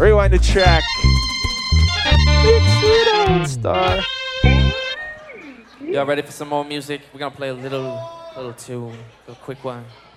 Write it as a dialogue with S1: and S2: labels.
S1: Rewind the track. Mix it on, star.
S2: Y'all ready for some more music? We're gonna play a little tune, a quick one.